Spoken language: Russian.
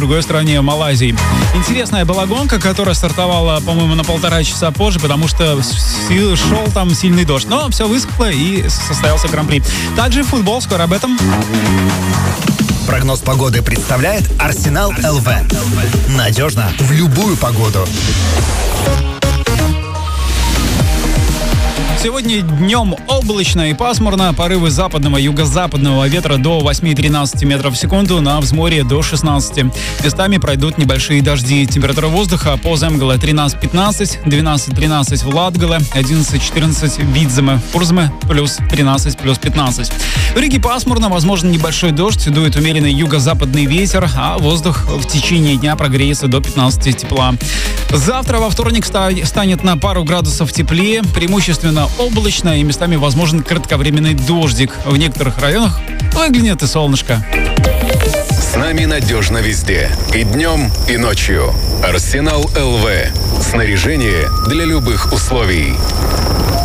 другой стороне Малайзии. Интересная была гонка, которая стартовала, по-моему, на 1,5 часа позже, потому что шел там сильный дождь. Но все высохло и состоялся гран-при. Также футбол, скоро об этом. Прогноз погоды представляет Арсенал ЛВ. Надежно в любую погоду. Сегодня днем облачно и пасмурно. Порывы западного и юго-западного ветра до 8-13 метров в секунду, на взморье до 16. Местами пройдут небольшие дожди. Температура воздуха по Земгале 13-15, 12-13 в Латгале, 11-14 в Видземе, Урзме плюс 13, плюс 15. В Риге пасмурно, возможно небольшой дождь, дует умеренный юго-западный ветер, а воздух в течение дня прогреется до 15 тепла. Завтра, во вторник, станет на пару градусов теплее, преимущественно облачно и местами возможен кратковременный дождик. В некоторых районах выглянет и солнышко. С нами надежно везде. И днем, и ночью. Арсенал ЛВ. Снаряжение для любых условий.